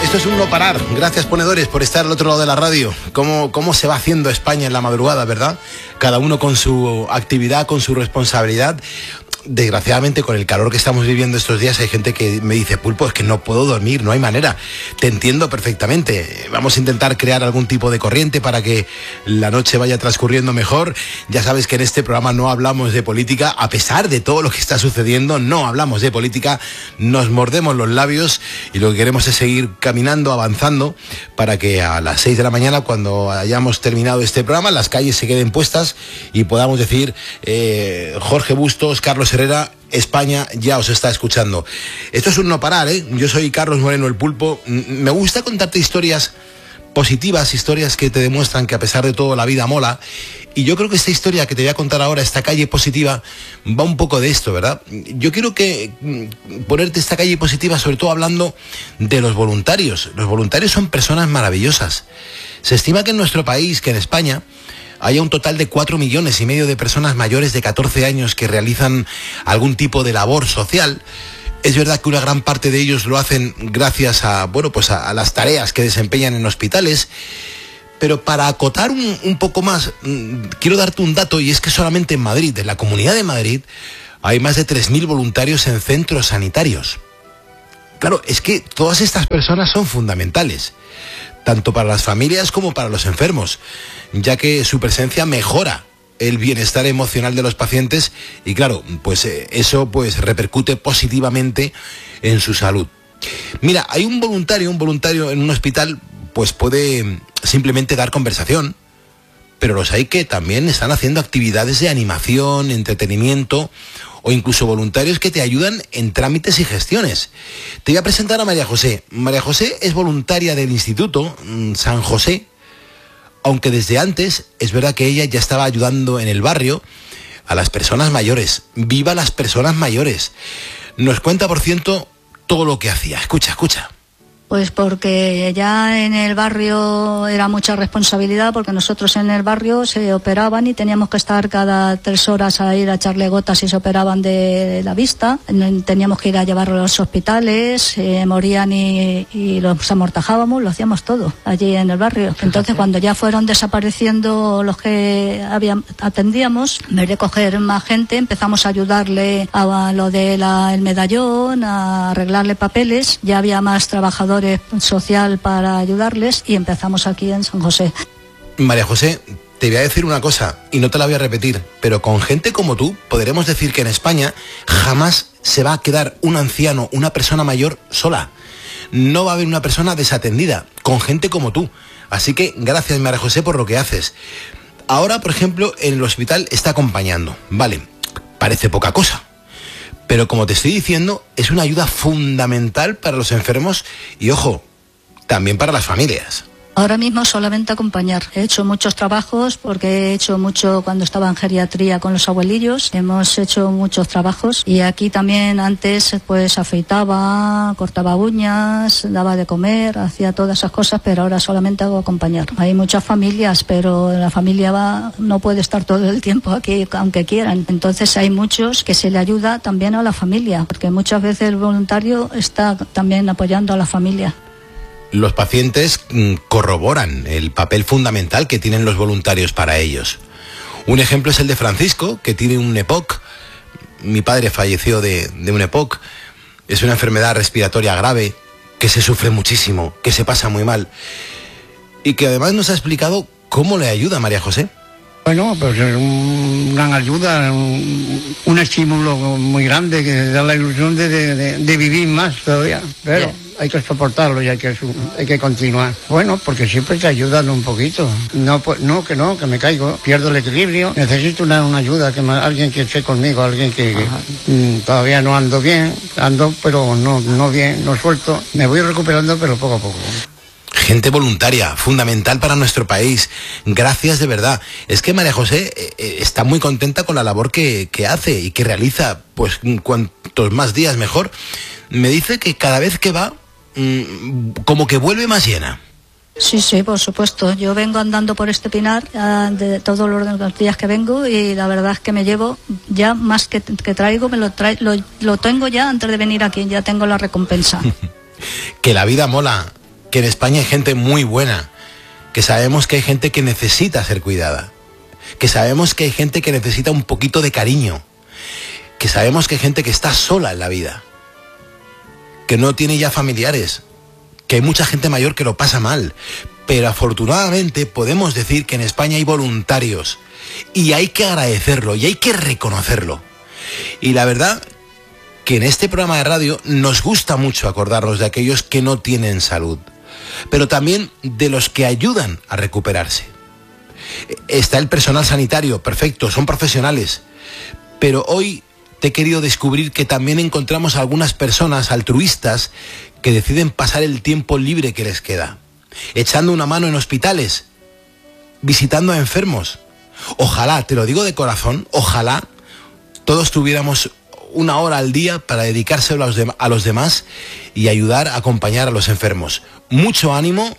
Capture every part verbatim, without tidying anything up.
Esto es un no parar. Gracias, ponedores, por estar al otro lado de la radio. ¿Cómo, cómo se va haciendo España en la madrugada, verdad? Cada uno con su actividad, con su responsabilidad. Desgraciadamente, con el calor que estamos viviendo estos días, hay gente que me dice: Pulpo, es que no puedo dormir, no hay manera. Te entiendo perfectamente. Vamos a intentar crear algún tipo de corriente para que la noche vaya transcurriendo mejor. Ya sabes que en este programa no hablamos de política, a pesar de todo lo que está sucediendo, no hablamos de política, nos mordemos los labios y lo que queremos es seguir caminando, avanzando, para que a las seis de la mañana, cuando hayamos terminado este programa, las calles se queden puestas y podamos decir: eh, Jorge Bustos, Carlos Herrera, España ya os está escuchando. Esto es un no parar, ¿eh? Yo soy Carlos Moreno, el Pulpo. Me gusta contarte historias positivas, historias que te demuestran que a pesar de todo la vida mola. Y yo creo que esta historia que te voy a contar ahora, esta calle positiva, va un poco de esto, ¿verdad? Yo quiero que ponerte esta calle positiva, sobre todo hablando de los voluntarios. Los voluntarios son personas maravillosas. Se estima que en nuestro país, que en España, haya un total de cuatro millones y medio de personas mayores de catorce años que realizan algún tipo de labor social. Es verdad que una gran parte de ellos lo hacen gracias a, bueno, pues a, a las tareas que desempeñan en hospitales. Pero para acotar un, un poco más, mmm, quiero darte un dato, y es que solamente en Madrid, en la Comunidad de Madrid, hay más de tres mil voluntarios en centros sanitarios. Claro, es que todas estas personas son fundamentales, tanto para las familias como para los enfermos, ya que su presencia mejora el bienestar emocional de los pacientes y, claro, pues eh, eso pues repercute positivamente en su salud. Mira, hay un voluntario, un voluntario en un hospital, pues puede simplemente dar conversación, pero los hay que también están haciendo actividades de animación, entretenimiento, o incluso voluntarios que te ayudan en trámites y gestiones. Te voy a presentar a María José. María José es voluntaria del Instituto San José, aunque desde antes es verdad que ella ya estaba ayudando en el barrio a las personas mayores. ¡Viva las personas mayores! Nos cuenta, por ciento, todo lo que hacía. Escucha, escucha. Pues porque ya en el barrio era mucha responsabilidad, porque nosotros en el barrio se operaban y teníamos que estar cada tres horas a ir a echarle gotas y se operaban de la vista. Teníamos que ir a llevarlos a los hospitales, eh, morían y, y los amortajábamos, lo hacíamos todo allí en el barrio. Entonces, cuando ya fueron desapareciendo los que habían, atendíamos, en vez de coger más gente, empezamos a ayudarle a lo del medallón, a arreglarle papeles. Ya había más trabajadores social para ayudarles y empezamos aquí en San José. María José, te voy a decir una cosa y no te la voy a repetir, pero con gente como tú podremos decir que en España jamás se va a quedar un anciano, una persona mayor sola. No va a haber una persona desatendida con gente como tú. Así que gracias, María José, por lo que haces. Ahora, por ejemplo, en el hospital está acompañando. Vale, parece poca cosa, pero como te estoy diciendo, es una ayuda fundamental para los enfermos y, ojo, también para las familias. Ahora mismo solamente acompañar. He hecho muchos trabajos porque he hecho mucho cuando estaba en geriatría con los abuelillos. Hemos hecho muchos trabajos y aquí también antes pues afeitaba, cortaba uñas, daba de comer, hacía todas esas cosas, pero ahora solamente hago acompañar. Hay muchas familias, pero la familia va, no puede estar todo el tiempo aquí aunque quieran. Entonces hay muchos que se le ayuda también a la familia, porque muchas veces el voluntario está también apoyando a la familia. Los pacientes corroboran el papel fundamental que tienen los voluntarios para ellos. Un ejemplo es el de Francisco, que tiene un E P O C. Mi padre falleció de, de un E P O C. Es una enfermedad respiratoria grave, que se sufre muchísimo, que se pasa muy mal. Y que además nos ha explicado cómo le ayuda María José. Bueno, pues es una gran ayuda, un, un estímulo muy grande que da la ilusión de, de, de vivir más todavía. Pero yeah. Hay que soportarlo y hay que, hay que continuar. Bueno, porque siempre te ayudan un poquito. No, pues, no, que no, que me caigo, pierdo el equilibrio. Necesito una, una ayuda, que me, alguien que esté conmigo, alguien que, que mm, todavía no ando bien, ando pero no, no bien, no suelto. Me voy recuperando, pero poco a poco. Gente voluntaria, fundamental para nuestro país. Gracias de verdad. Es que María José eh, está muy contenta con la labor que, que hace y que realiza, pues cuantos más días mejor. Me dice que cada vez que va, mmm, como que vuelve más llena. Sí, sí, por supuesto. Yo vengo andando por este pinar uh, de todos los días que vengo y la verdad es que me llevo ya más que, que traigo, me lo, tra lo, lo tengo ya antes de venir aquí, ya tengo la recompensa. Que la vida mola. que en España hay gente muy buena, que sabemos que hay gente que necesita ser cuidada, que sabemos que hay gente que necesita un poquito de cariño, que sabemos que hay gente que está sola en la vida, que no tiene ya familiares, que hay mucha gente mayor que lo pasa mal, pero afortunadamente podemos decir que en España hay voluntarios y hay que agradecerlo y hay que reconocerlo. Y la verdad que en este programa de radio nos gusta mucho acordarnos de aquellos que no tienen salud, pero también de los que ayudan a recuperarse. Está el personal sanitario, perfecto, son profesionales, pero hoy te he querido descubrir que también encontramos algunas personas altruistas que deciden pasar el tiempo libre que les queda, echando una mano en hospitales, visitando a enfermos. Ojalá, te lo digo de corazón, ojalá todos tuviéramos una hora al día para dedicárselo a los, de- a los demás y ayudar a acompañar a los enfermos. Mucho ánimo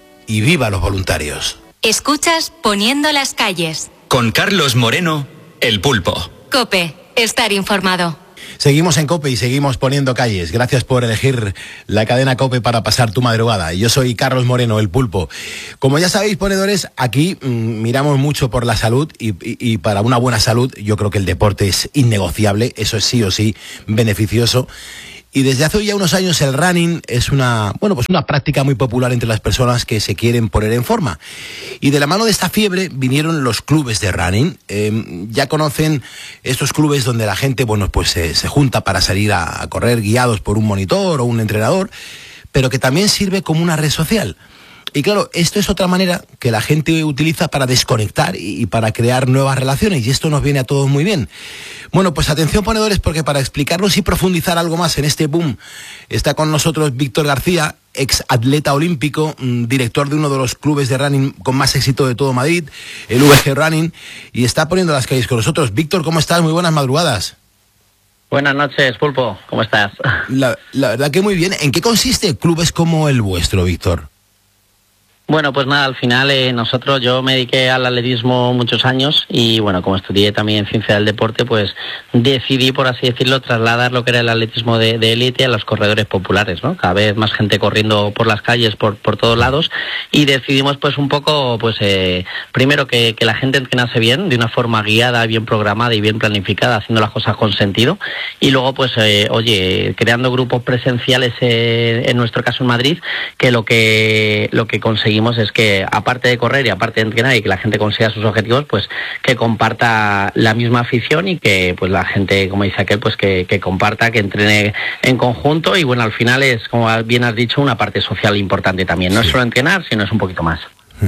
y viva los voluntarios. Escuchas Poniendo las calles. Con Carlos Moreno, El Pulpo. COPE, estar informado. Seguimos en COPE y seguimos poniendo calles. Gracias por elegir la cadena COPE para pasar tu madrugada. Yo soy Carlos Moreno, El Pulpo. Como ya sabéis, ponedores, aquí mmm, miramos mucho por la salud y, y, y para una buena salud yo creo que el deporte es innegociable. Eso es sí o sí beneficioso. Y desde hace ya unos años el running es una, bueno, pues una práctica muy popular entre las personas que se quieren poner en forma. Y de la mano de esta fiebre vinieron los clubes de running. Eh, ya conocen estos clubes donde la gente, bueno, pues se, se junta para salir a, a correr guiados por un monitor o un entrenador, pero que también sirve como una red social. Y claro, esto es otra manera que la gente utiliza para desconectar y, y para crear nuevas relaciones, y esto nos viene a todos muy bien. Bueno, pues atención, ponedores, porque para explicarnos y profundizar algo más en este boom, está con nosotros Víctor García, ex atleta olímpico, director de uno de los clubes de running con más éxito de todo Madrid, el V G Running, y está poniendo las calles con nosotros. Víctor, ¿cómo estás? Muy buenas madrugadas. Buenas noches, Pulpo, ¿cómo estás? La, la verdad que muy bien. ¿En qué consiste clubes como el vuestro, Víctor? Bueno, pues nada, al final eh, nosotros, yo me dediqué al atletismo muchos años y bueno, como estudié también ciencia del deporte, pues decidí, por así decirlo, trasladar lo que era el atletismo de, de élite a los corredores populares, ¿no? Cada vez más gente corriendo por las calles, por, por todos lados, y decidimos pues un poco, pues eh, primero que, que la gente entrenase bien, de una forma guiada, bien programada y bien planificada, haciendo las cosas con sentido, y luego pues, eh, oye, creando grupos presenciales, eh, en nuestro caso en Madrid, que lo que, lo que conseguimos es que, aparte de correr y aparte de entrenar y que la gente consiga sus objetivos, pues que comparta la misma afición y que pues la gente, como dice aquel, pues que, que comparta, que entrene en conjunto, y bueno, al final es, como bien has dicho, una parte social importante también. No sí. es solo entrenar, sino es un poquito más.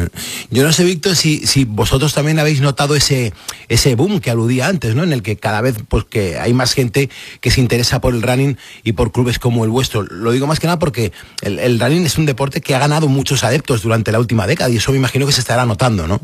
Yo no sé, Víctor, si, si vosotros también habéis notado ese ese boom que aludía antes, ¿no? En el que cada vez pues que hay más gente que se interesa por el running y por clubes como el vuestro. Lo digo más que nada porque el, el running es un deporte que ha ganado muchos adeptos durante la última década y eso me imagino que se estará notando, ¿no?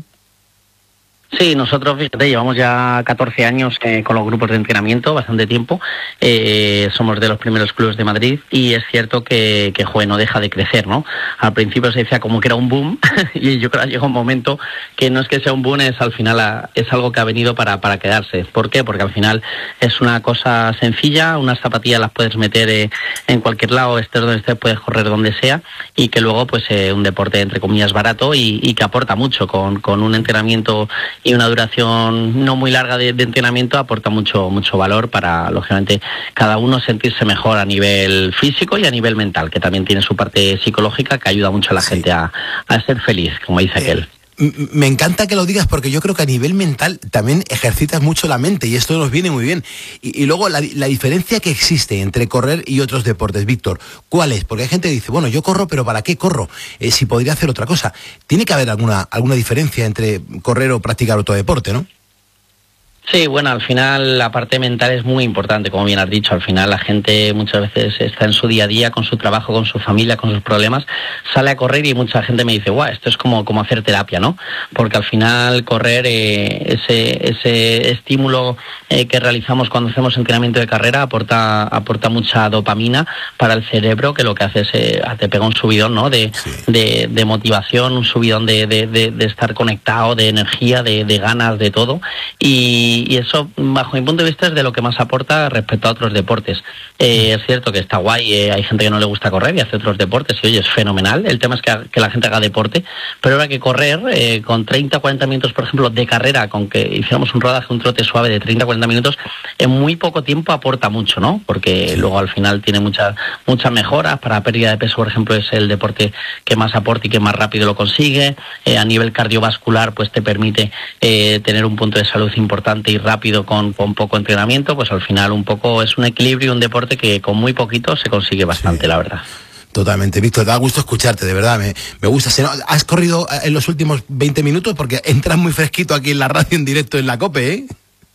Sí, nosotros, fíjate, llevamos ya catorce años eh, con los grupos de entrenamiento, bastante tiempo. Eh, somos de los primeros clubes de Madrid y es cierto que, que joder, no deja de crecer, ¿no? Al principio se decía como que era un boom y yo creo que llega un momento que no es que sea un boom, es al final a, es algo que ha venido para, para quedarse. ¿Por qué? Porque al final es una cosa sencilla, unas zapatillas las puedes meter eh, en cualquier lado, estés donde estés, puedes correr donde sea, y que luego pues eh, un deporte entre comillas barato y, y que aporta mucho con, con un entrenamiento y una duración no muy larga de, de entrenamiento, aporta mucho mucho valor para, lógicamente, cada uno sentirse mejor a nivel físico y a nivel mental, que también tiene su parte psicológica que ayuda mucho a la sí. gente a, a ser feliz, como dice aquel. Me encanta que lo digas porque yo creo que a nivel mental también ejercitas mucho la mente y esto nos viene muy bien. Y, y luego la, la diferencia que existe entre correr y otros deportes, Víctor, ¿cuál es? Porque hay gente que dice, bueno, yo corro, pero ¿para qué corro? Eh, si podría hacer otra cosa. Tiene que haber alguna, alguna diferencia entre correr o practicar otro deporte, ¿no? Sí, bueno, al final la parte mental es muy importante, como bien has dicho. Al final la gente muchas veces está en su día a día, con su trabajo, con su familia, con sus problemas, sale a correr y mucha gente me dice, guau, esto es como, como hacer terapia, ¿no? Porque al final correr, eh, ese, ese estímulo eh, que realizamos cuando hacemos entrenamiento de carrera aporta, aporta mucha dopamina para el cerebro, que lo que hace es, eh, te pega un subidón, ¿no? De, sí. de, de motivación, un subidón de, de, de, de estar conectado, de energía, de, de ganas, de todo. Y y, y eso, bajo mi punto de vista, es de lo que más aporta respecto a otros deportes. Eh, es cierto que está guay, eh, hay gente que no le gusta correr y hace otros deportes, y oye, es fenomenal. El tema es que, que la gente haga deporte, pero ahora que correr, eh, con treinta a cuarenta minutos, por ejemplo, de carrera, con que hiciéramos un rodaje, un trote suave de treinta a cuarenta minutos, en muy poco tiempo aporta mucho, ¿no? Porque sí. Luego al final tiene muchas muchas mejoras. Para pérdida de peso, por ejemplo, es el deporte que más aporta y que más rápido lo consigue. Eh, a nivel cardiovascular, pues te permite eh, tener un punto de salud importante y rápido con, con poco entrenamiento. Pues al final un poco es un equilibrio, un deporte que con muy poquito se consigue bastante, sí. La verdad. Totalmente, Víctor, da gusto escucharte, de verdad, me, me gusta. ¿Has corrido en los últimos veinte minutos? Porque entras muy fresquito aquí en la radio en directo en la COPE, ¿eh?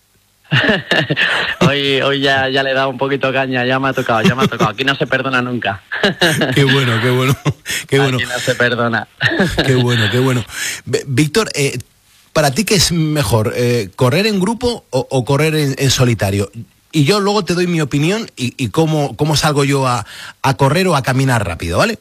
hoy hoy ya, ya le he dado un poquito caña, ya me ha tocado, ya me ha tocado. Aquí no se perdona nunca. Qué bueno, qué bueno, qué bueno. Aquí no se perdona. Qué bueno, qué bueno. Víctor, eh, ¿para ti qué es mejor, eh, correr en grupo o, o correr en, en solitario? Y yo luego te doy mi opinión y, y cómo, cómo salgo yo a, a correr o a caminar rápido, ¿vale?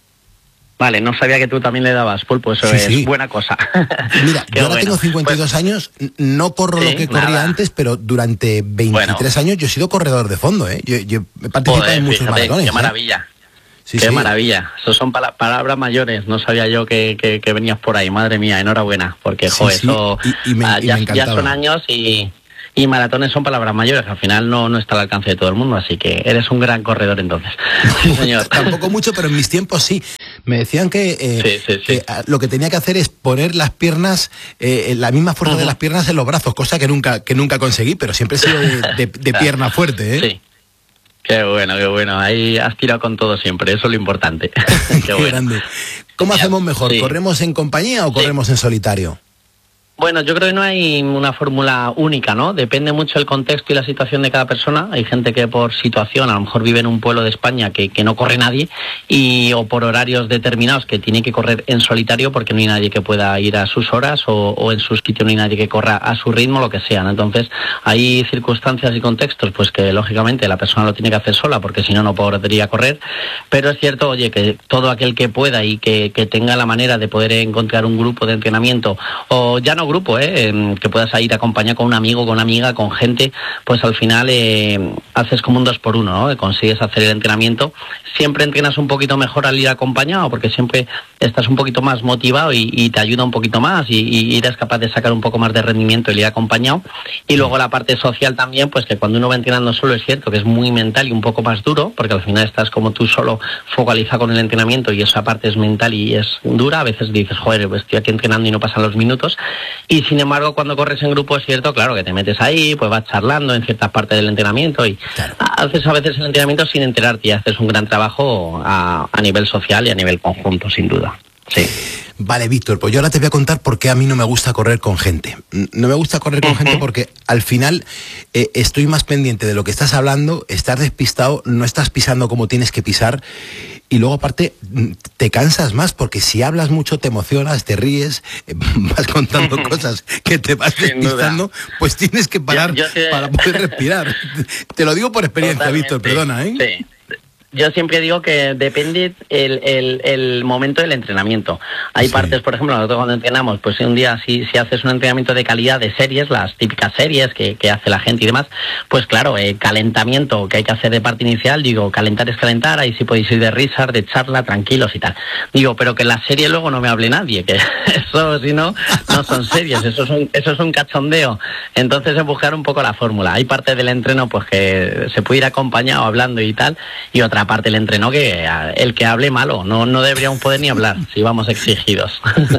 Vale, no sabía que tú también le dabas pulpo, eso sí, es sí. Buena cosa. Mira, yo ahora bueno. tengo cincuenta y dos pues, años, no corro sí, lo que corría nada. antes, pero durante veintitrés bueno. años yo he sido corredor de fondo, ¿eh? Yo, yo he participado Joder, en muchos fíjate, maratones. Qué maravilla. ¿eh? Sí, Qué sí. maravilla. Eso son pala palabras mayores. No sabía yo que, que, que venías por ahí. Madre mía, enhorabuena. Porque, sí, joder, sí. eso y, y me, ah, y ya, me ya son años y... Y maratones son palabras mayores, al final no, no está al alcance de todo el mundo, así que eres un gran corredor entonces. Sí, señor. Tampoco mucho, pero en mis tiempos sí. Me decían que, eh, sí, sí, sí. que lo que tenía que hacer es poner las piernas, eh, la misma fuerza uh-huh. de las piernas en los brazos, cosa que nunca, que nunca conseguí, pero siempre he sido de, de, de pierna fuerte, ¿eh? Sí. Qué bueno, qué bueno. Ahí has tirado con todo siempre, eso es lo importante. Qué, qué bueno. grande. ¿Cómo hacemos mejor? Sí. ¿Corremos en compañía o corremos sí. en solitario? Bueno, yo creo que no hay una fórmula única, ¿no? Depende mucho el contexto y la situación de cada persona. Hay gente que por situación a lo mejor vive en un pueblo de España que, que no corre nadie y o por horarios determinados que tiene que correr en solitario porque no hay nadie que pueda ir a sus horas o, o en su sitio no hay nadie que corra a su ritmo, lo que sea, ¿no? Entonces hay circunstancias y contextos pues que lógicamente la persona lo tiene que hacer sola porque si no, no podría correr. Pero es cierto, oye, que todo aquel que pueda y que, que tenga la manera de poder encontrar un grupo de entrenamiento o ya no grupo, eh, que puedas ir acompañado con un amigo, con una amiga, con gente, pues al final eh, haces como un dos por uno, ¿no? Consigues hacer el entrenamiento. Siempre entrenas un poquito mejor al ir acompañado, porque siempre estás un poquito más motivado y, y te ayuda un poquito más y, y eres capaz de sacar un poco más de rendimiento el ir acompañado. Y luego la parte social también, pues que cuando uno va entrenando solo es cierto que es muy mental y un poco más duro, porque al final estás como tú solo focalizado con el entrenamiento y esa parte es mental y es dura. A veces dices, joder, pues estoy aquí entrenando y no pasan los minutos. Y sin embargo, cuando corres en grupo es cierto, claro, que te metes ahí, pues vas charlando en ciertas partes del entrenamiento y claro. haces a veces el entrenamiento sin enterarte y haces un gran trabajo a, a nivel social y a nivel conjunto, sin duda. Sí. Vale, Víctor, pues yo ahora te voy a contar por qué a mí no me gusta correr con gente. No me gusta correr con uh-huh. gente porque al final eh, estoy más pendiente de lo que estás hablando, estás despistado, no estás pisando como tienes que pisar y luego aparte te cansas más porque si hablas mucho te emocionas, te ríes, eh, vas contando cosas que te vas despistando, pues tienes que parar yo, yo sé... para poder respirar. Te lo digo por experiencia, Totalmente. Víctor, perdona, ¿eh? Sí. Yo siempre digo que depende el, el, el momento del entrenamiento. Hay sí. partes, por ejemplo, nosotros cuando entrenamos, pues un día si, si haces un entrenamiento de calidad de series, las típicas series que, que hace la gente y demás, pues claro, eh, calentamiento que hay que hacer de parte inicial, digo, calentar es calentar, ahí sí podéis ir de risas, de charla, tranquilos y tal. Digo, pero que la serie luego no me hable nadie, que eso si no, no son series, eso es un, eso es un cachondeo. Entonces es buscar un poco la fórmula. Hay partes del entreno pues que se puede ir acompañado hablando y tal, y otra parte del entreno que el que hable malo, no, no deberíamos poder ni hablar si vamos exigidos.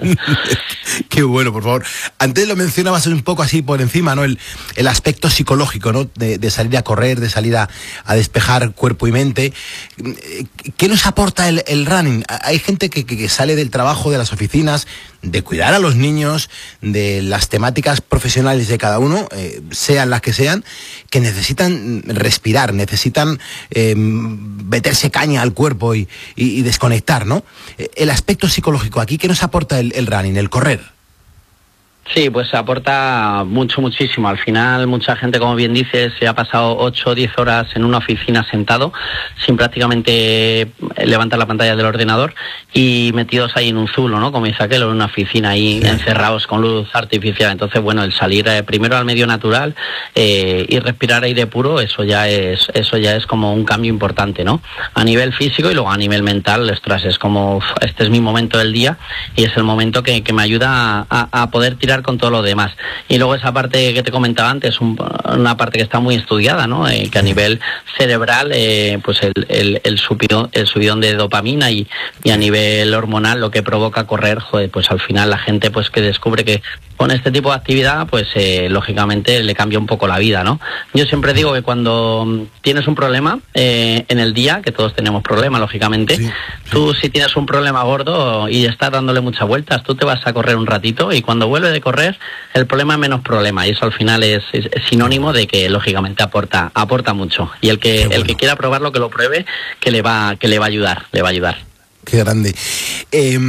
Qué bueno, por favor. Antes lo mencionabas un poco así por encima, ¿no? El, el aspecto psicológico, ¿no? De, de salir a correr, de salir a, a despejar cuerpo y mente. ¿Qué nos aporta el, el running? Hay gente que, que sale del trabajo, de las oficinas, de cuidar a los niños, de las temáticas profesionales de cada uno, eh, sean las que sean, que necesitan respirar, necesitan eh, meterse caña al cuerpo y, y, y desconectar, ¿no? El aspecto psicológico aquí, ¿qué nos aporta el, el running, el correr? Sí, pues aporta mucho, muchísimo. Al final, mucha gente, como bien dices, se ha pasado ocho o diez horas en una oficina sentado, sin prácticamente levantar la pantalla del ordenador y metidos ahí en un zulo, ¿no? Como dice aquel, en una oficina ahí, sí, encerrados con luz artificial. Entonces, bueno, el salir eh, primero al medio natural eh, y respirar aire puro, eso ya es eso ya es como un cambio importante, ¿no? A nivel físico y luego a nivel mental, ostras, es como, uf, este es mi momento del día y es el momento que, que me ayuda a, a poder tirar con todo lo demás. Y luego esa parte que te comentaba antes, un, una parte que está muy estudiada, ¿no? Eh, que a nivel cerebral, eh, pues el, el, el, subidón, el subidón de dopamina y, y a nivel hormonal lo que provoca correr, joder, pues al final la gente pues que descubre que con este tipo de actividad, pues eh, lógicamente le cambia un poco la vida, ¿no? Yo siempre digo que cuando tienes un problema eh, en el día, que todos tenemos problemas, lógicamente, sí, sí. Tú si tienes un problema gordo y estás dándole muchas vueltas, tú te vas a correr un ratito y cuando vuelves de correr, el problema es menos problema y eso al final es, es, es sinónimo de que lógicamente aporta aporta mucho y el que bueno. el que quiera probarlo que lo pruebe, que le va que le va a ayudar, le va a ayudar. Qué grande. Eh,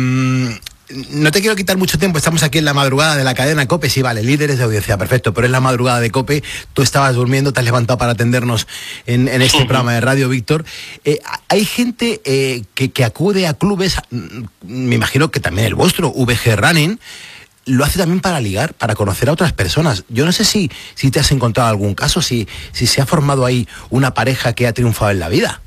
No te quiero quitar mucho tiempo, estamos aquí en la madrugada de la cadena COPE, sí, vale, líderes de audiencia, perfecto, pero es la madrugada de COPE, tú estabas durmiendo, te has levantado para atendernos en, en este programa de radio, Víctor. Eh, hay gente eh, que, que acude a clubes, me imagino que también el vuestro, V G Running, lo hace también para ligar, para conocer a otras personas. Yo no sé si, si te has encontrado algún caso, si, si se ha formado ahí una pareja que ha triunfado en la vida.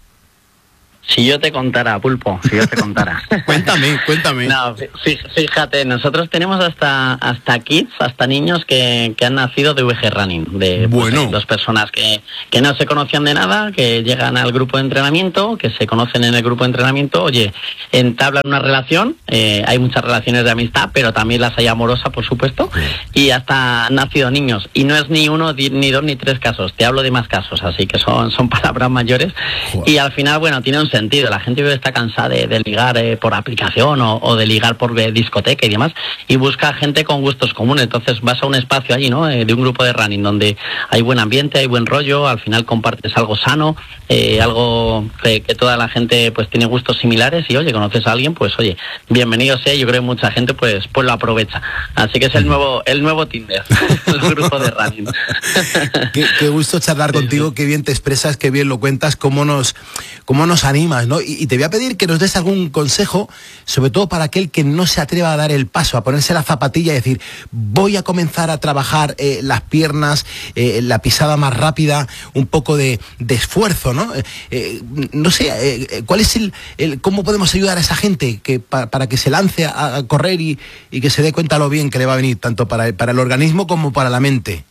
Si yo te contara, Pulpo, si yo te contara. Cuéntame, cuéntame. No, fíjate, nosotros tenemos hasta hasta kids, hasta niños que, que han nacido de V G Running, de bueno. pues, dos personas que, que no se conocían de nada, que llegan al grupo de entrenamiento, que se conocen en el grupo de entrenamiento, oye, entablan una relación, eh, hay muchas relaciones de amistad, pero también las hay amorosas, por supuesto, y hasta han nacido niños, y no es ni uno, ni dos, ni tres casos, te hablo de más casos, así que son, son palabras mayores, Joder. Y al final, bueno, tiene un sentido. La gente está cansada de, de ligar eh, por aplicación o, o de ligar por eh, discoteca y demás y busca gente con gustos comunes. Entonces vas a un espacio allí, ¿no? Eh, de un grupo de running donde hay buen ambiente, hay buen rollo, al final compartes algo sano, eh, algo que, que toda la gente pues tiene gustos similares y oye, conoces a alguien, pues oye, bienvenido sea. Yo creo que mucha gente pues pues lo aprovecha. Así que es el nuevo el nuevo Tinder, el grupo de running. Qué, qué gusto charlar sí, contigo, sí. Qué bien te expresas, qué bien lo cuentas, cómo nos cómo nos animas, ¿no? Y, y te voy a pedir que nos des algún consejo, sobre todo para aquel que no se atreva a dar el paso, a ponerse la zapatilla y decir, voy a comenzar a trabajar eh, las piernas, eh, la pisada más rápida, un poco de, de esfuerzo, ¿no? Eh, eh, no sé, eh, ¿cuál es el, el, cómo podemos ayudar a esa gente que pa, para que se lance a, a correr y, y que se dé cuenta lo bien que le va a venir, tanto para, para el organismo como para la mente?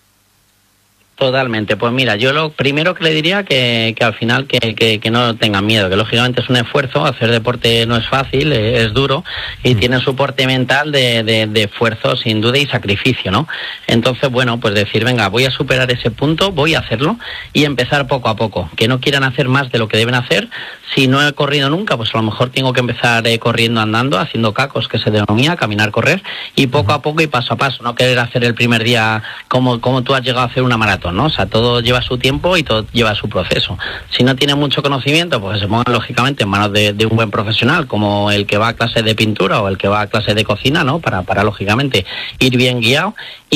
Totalmente, pues mira, yo lo primero que le diría que, que al final que, que, que no tengan miedo, que lógicamente es un esfuerzo, hacer deporte no es fácil, es, es duro y mm. tiene un soporte mental de, de, de esfuerzo sin duda y sacrificio, ¿no? Entonces, bueno, pues decir, venga, voy a superar ese punto, voy a hacerlo y empezar poco a poco, que no quieran hacer más de lo que deben hacer. Si no he corrido nunca, pues a lo mejor tengo que empezar eh, corriendo, andando, haciendo cacos, que se denomina, caminar, correr, y poco a poco y paso a paso, no querer hacer el primer día como, como tú has llegado a hacer una maratón, ¿no? O sea, todo lleva su tiempo y todo lleva su proceso. Si no tiene mucho conocimiento, pues se pongan lógicamente en manos de, de un buen profesional, como el que va a clase de pintura o el que va a clase de cocina, ¿no? Para, para lógicamente ir bien guiado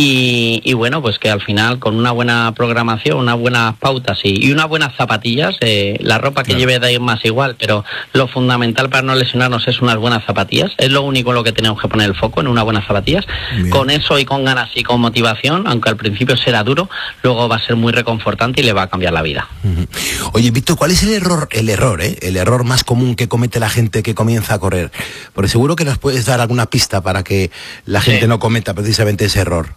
y, y bueno, pues que al final con una buena programación, unas buenas pautas y, y unas buenas zapatillas, eh, la ropa que claro. lleve da más igual, pero lo fundamental para no lesionarnos es unas buenas zapatillas, es lo único en lo que tenemos que poner el foco, en unas buenas zapatillas. Bien. Con eso y con ganas y con motivación, aunque al principio será duro, luego va a ser muy reconfortante y le va a cambiar la vida. Uh-huh. Oye, Víctor, ¿cuál es el error, el error, eh? el error más común que comete la gente que comienza a correr? Porque seguro que nos puedes dar alguna pista para que la gente sí. no cometa precisamente ese error.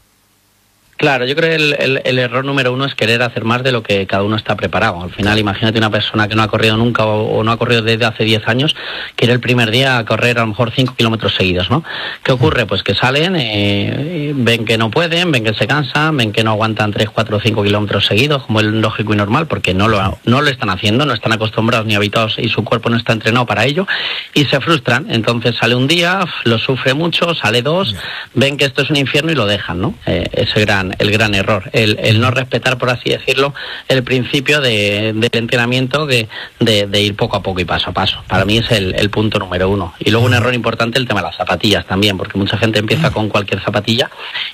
Claro, yo creo que el, el, el error número uno es querer hacer más de lo que cada uno está preparado. Al final, imagínate una persona que no ha corrido nunca o, o no ha corrido desde hace diez años, quiere el primer día correr a lo mejor cinco kilómetros seguidos, ¿no? ¿Qué ocurre? Pues que salen, eh, ven que no pueden, ven que se cansan, ven que no aguantan tres, cuatro o cinco kilómetros seguidos, como es lógico y normal, porque no lo, no lo están haciendo, no están acostumbrados ni habituados y su cuerpo no está entrenado para ello, y se frustran. Entonces sale un día, lo sufre mucho, sale dos, ven que esto es un infierno y lo dejan, ¿no? Eh, ese gran gran, el gran error, el, el no respetar, por así decirlo, el principio de, del entrenamiento de, de, de ir poco a poco y paso a paso. Para mí es el, el punto número uno. Y luego un error importante, el tema de las zapatillas también, porque mucha gente empieza con cualquier zapatilla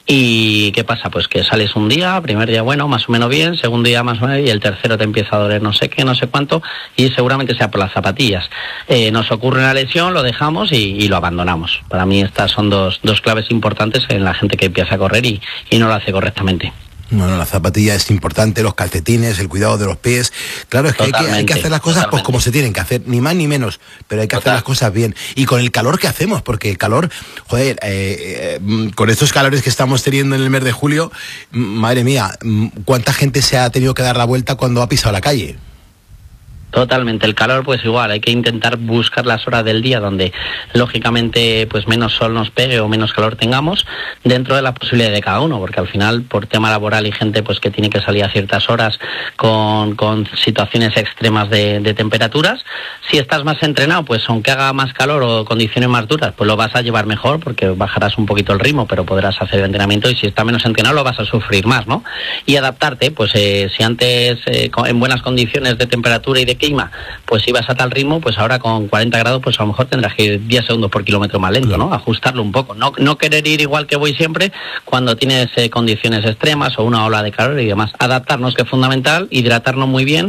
y ¿qué pasa? Pues que sales un día, primer día bueno, más o menos bien, segundo día más o menos, y el tercero te empieza a doler no sé qué, no sé cuánto, y seguramente sea por las zapatillas. Eh, nos ocurre una lesión, lo dejamos y, y lo abandonamos. Para mí estas son dos, dos claves importantes en la gente que empieza a correr y, y no lo hace correctamente. Bueno, la zapatilla es importante, los calcetines, el cuidado de los pies. Claro, es que hay, que hay que hacer las cosas pues como se tienen que hacer, ni más ni menos, pero hay que Total. hacer las cosas bien. Y con el calor que hacemos, porque el calor, joder, eh, eh, con estos calores que estamos teniendo en el mes de julio, madre mía, ¿cuánta gente se ha tenido que dar la vuelta cuando ha pisado la calle? Totalmente, el calor pues igual, hay que intentar buscar las horas del día donde lógicamente pues menos sol nos pegue o menos calor tengamos dentro de la posibilidad de cada uno, porque al final por tema laboral y gente pues que tiene que salir a ciertas horas con, con situaciones extremas de, de temperaturas, si estás más entrenado pues aunque haga más calor o condiciones más duras pues lo vas a llevar mejor porque bajarás un poquito el ritmo pero podrás hacer el entrenamiento y si estás menos entrenado lo vas a sufrir más, ¿no? Y adaptarte, pues eh, si antes eh, en buenas condiciones de temperatura y de clima, pues ibas a tal ritmo, pues ahora con cuarenta grados, pues a lo mejor tendrás que ir diez segundos por kilómetro más lento, ¿no? Ajustarlo un poco, no, no querer ir igual que voy siempre cuando tienes eh, condiciones extremas o una ola de calor y demás. Adaptarnos, que es fundamental, hidratarnos muy bien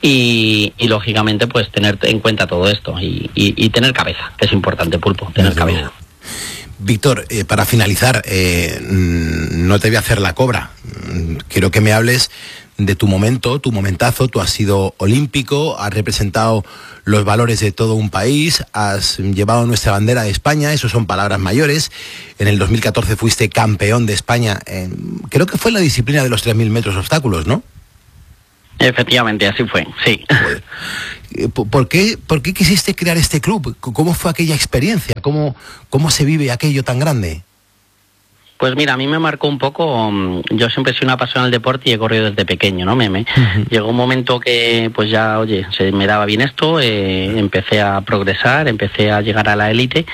y, y lógicamente, pues tener en cuenta todo esto y, y, y tener cabeza, que es importante, Pulpo, tener Desde cabeza. Luego. Víctor, eh, para finalizar, eh, no te voy a hacer la cobra. Quiero que me hables de tu momento, tu momentazo. Tú has sido olímpico, has representado los valores de todo un país, has llevado nuestra bandera de España, eso son palabras mayores. En el dos mil catorce fuiste campeón de España, en, creo que fue en la disciplina de los tres mil metros obstáculos, ¿no? Efectivamente, así fue, sí. ¿Por qué, ¿Por qué quisiste crear este club? ¿Cómo fue aquella experiencia? ¿Cómo, cómo se vive aquello tan grande? Pues mira, a mí me marcó un poco, yo siempre he sido una apasionada del deporte y he corrido desde pequeño, ¿no? Me, me uh-huh. Llegó un momento que pues ya, oye, se me daba bien esto, eh, empecé a progresar, empecé a llegar a la élite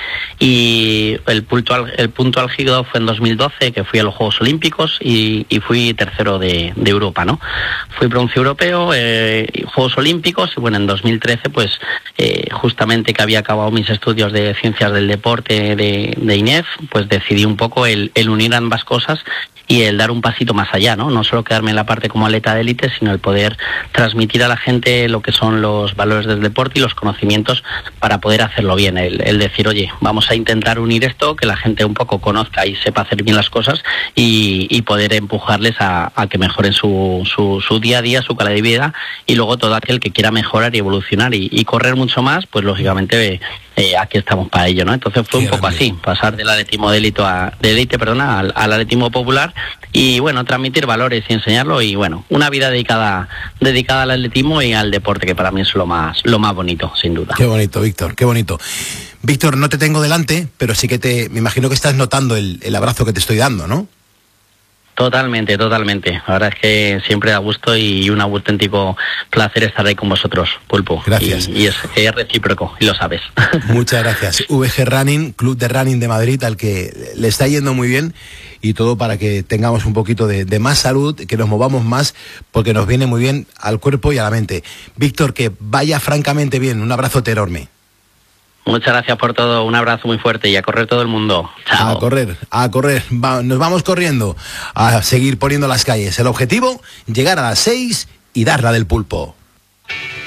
y el punto, el punto álgido fue en dos mil doce, que fui a los Juegos Olímpicos y, y fui tercero de, de Europa, ¿no? Fui bronce europeo, eh, Juegos Olímpicos y bueno, en dos mil trece pues eh, justamente que había acabado mis estudios de Ciencias del Deporte de, de I N E F, pues decidí un poco el, el unir ambas cosas y el dar un pasito más allá, ¿no? No solo quedarme en la parte como atleta de élite, sino el poder transmitir a la gente lo que son los valores del deporte y los conocimientos para poder hacerlo bien. El, el decir, oye, vamos a intentar unir esto, que la gente un poco conozca y sepa hacer bien las cosas y, y poder empujarles a, a que mejoren su, su, su día a día, su calidad de vida y luego todo aquel que quiera mejorar y evolucionar y, y correr mucho más, pues lógicamente eh, aquí estamos para ello, ¿no? Entonces fue Qué un poco grande. así, pasar del atletismo de élite, a, de élite perdona, al, al atletismo popular y bueno, transmitir valores y enseñarlo y bueno, una vida dedicada dedicada al atletismo y al deporte, que para mí es lo más lo más bonito, sin duda. Qué bonito, Víctor, qué bonito. Víctor, no te tengo delante, pero sí que te, me imagino que estás notando el, el abrazo que te estoy dando, ¿no? Totalmente, totalmente. La verdad es que siempre da gusto y un auténtico placer estar ahí con vosotros, Pulpo. Gracias. Y, y es, es recíproco, y lo sabes. Muchas gracias. V G Running, Club de Running de Madrid, al que le está yendo muy bien y todo para que tengamos un poquito de, de más salud, que nos movamos más, porque nos viene muy bien al cuerpo y a la mente. Víctor, que vaya francamente bien. Un abrazote enorme. Muchas gracias por todo, un abrazo muy fuerte y a correr todo el mundo. Chao. A correr, a correr, Va, nos vamos corriendo, a seguir poniendo las calles. El objetivo, llegar a las seis y dar la del Pulpo.